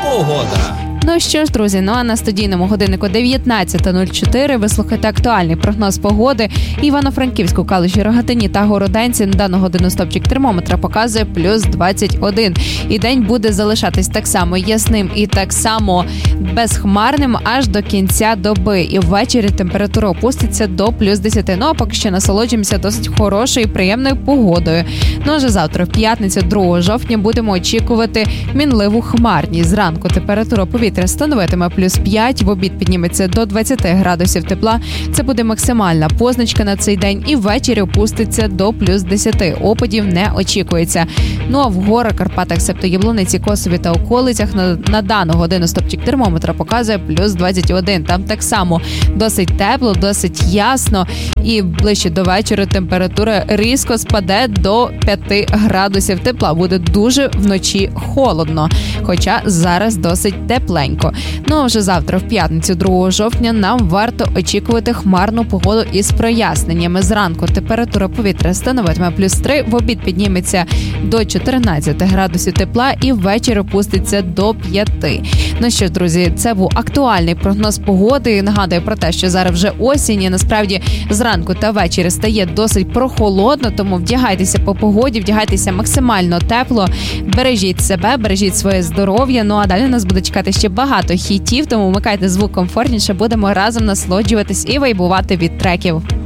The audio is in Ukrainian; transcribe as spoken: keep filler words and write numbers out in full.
погода. Ну що ж, друзі, ну а на студійному годиннику дев'ятнадцята нуль чотири ви слухаєте актуальний прогноз погоди. Івано-Франківську, Калуші, Рогатині та Городенці на дану годину стопчик термометра показує плюс двадцять один. І день буде залишатись так само ясним і так само безхмарним аж до кінця доби. І ввечері температура опуститься до плюс десять. Ну а поки що насолоджуємося досить хорошою і приємною погодою. Ну а вже завтра, в п'ятницю, другого жовтня, будемо очікувати мінливу хмарність. Зранку температура повітря становитиме плюс п'ять, в обід підніметься до двадцять градусів тепла. Це буде максимальна позначка на цей день. І ввечері опуститься до плюс десять. Опадів не очікується. Ну а в горах, Карпатах, себто Яблуниці, Косові та околицях на, на дану годину стопчик термометра показує плюс двадцять один. Там так само досить тепло, досить ясно. І ближче до вечора температура різко спаде до п'яти градусів тепла. Буде дуже вночі холодно, хоча зараз досить тепленько. Ну а вже завтра, в п'ятницю, другого жовтня, нам варто очікувати хмарну погоду із проясненнями. Зранку температура повітря становитиме плюс три, в обід підніметься до чотирнадцяти градусів тепла і ввечері опуститься до п'яти. Ну що ж, друзі, це був актуальний прогноз погоди. Нагадую про те, що зараз вже осінь, і насправді зранку та ввечері стає досить прохолодно, тому вдягайтеся по погоді, вдягайтеся максимально тепло, бережіть себе, бережіть своє здоров'я. Ну а далі нас буде чекати ще багато хітів, тому вмикайте звук комфортніше, будемо разом насолоджуватись і вайбувати від треків.